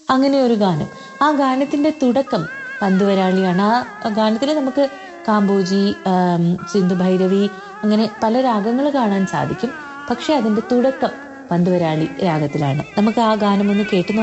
അങ്ങനെ ഒരു ഗാനം. ആ ഗാനത്തിന്റെ തുടക്കം പന്തുവരാളിയാണ്. ആ ഗാനത്തിൽ നമുക്ക് കാമ്പോജി, സിന്ധു ഭൈരവി, അങ്ങനെ പല രാഗങ്ങൾ കാണാൻ സാധിക്കും. പക്ഷെ അതിന്റെ തുടക്കം പന്തുവരാളി രാഗത്തിലാണ്. നമുക്ക് ആ ഗാനം ഒന്ന് കേട്ടു